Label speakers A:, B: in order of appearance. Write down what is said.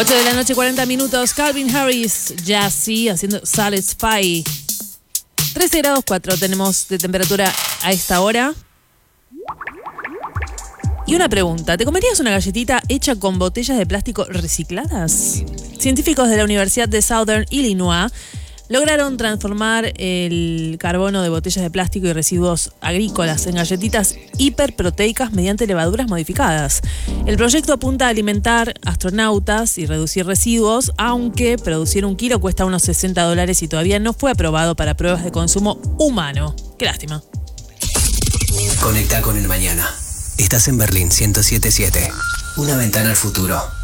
A: 8 de la noche, 40 minutos. Calvin Harris, Jazzy, haciendo Satisfy. 13 grados 4 tenemos de temperatura a esta hora. Y una pregunta, ¿te comerías una galletita hecha con botellas de plástico recicladas? Científicos de la Universidad de Southern Illinois lograron transformar el carbono de botellas de plástico y residuos agrícolas en galletitas hiperproteicas mediante levaduras modificadas. El proyecto apunta a alimentar astronautas y reducir residuos, aunque producir 1 kilo cuesta unos $60 y todavía no fue aprobado para pruebas de consumo humano. Qué lástima.
B: Conecta con el mañana. Estás en Berlín 107.7. Una ventana al futuro.